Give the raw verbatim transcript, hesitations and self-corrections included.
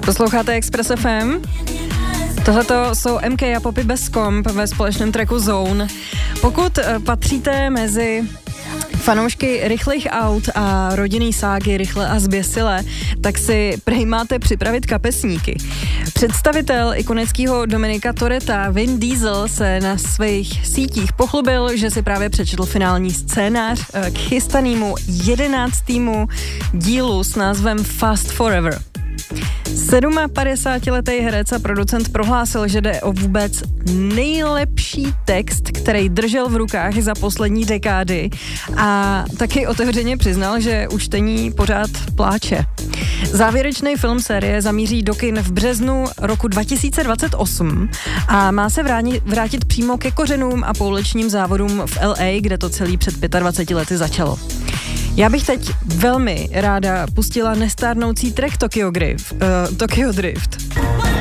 Posloucháte Express F M? Tohleto jsou M K a Poppy bez komp ve společném tracku Zone. Pokud patříte mezi fanoušky rychlých aut a rodinný ságy Rychle a zběsile, tak si prej máte připravit kapesníky. Představitel ikonického Dominika Toretta Vin Diesel se na svých sítích pochlubil, že si právě přečetl finální scénář k chystanému jedenáctému dílu s názvem Fast Forever. padesáttiletý herec a producent prohlásil, že jde o vůbec nejlepší text, který držel v rukách za poslední dekády, a taky otevřeně přiznal, že už čtení pořád pláče. Závěrečný film série zamíří do kin v březnu roku dva tisíce dvacet osm a má se vrátit, vrátit přímo ke kořenům a poulečním závodům v L A, kde to celý před dvaceti pěti lety začalo. Já bych teď velmi ráda pustila nestárnoucí track Tokyo Drift. Uh, Tokyo Drift.